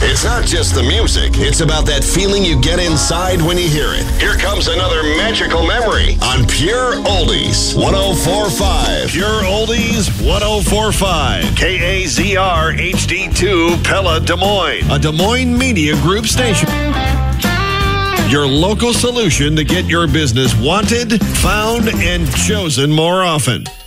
It's not just the music. It's about that feeling you get inside when you hear it. Here comes another magical memory on Pure Oldies 104.5. Pure Oldies 104.5. KAZR HD2 Pella Des Moines. A Des Moines Media Group station. Your local solution to get your business wanted, found, and chosen more often.